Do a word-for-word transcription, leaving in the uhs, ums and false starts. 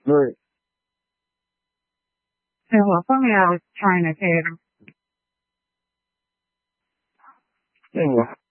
Right. So well, something I was trying to say, Yeah.